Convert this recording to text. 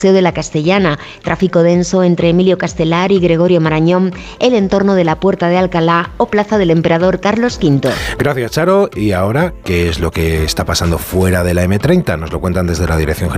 Paseo de la Castellana, tráfico denso entre Emilio Castelar y Gregorio Marañón, el entorno de la Puerta de Alcalá o Plaza del Emperador Carlos V. Gracias, Charo. Y ahora, ¿qué es lo que está pasando fuera de la M30? Nos lo cuentan desde la Dirección General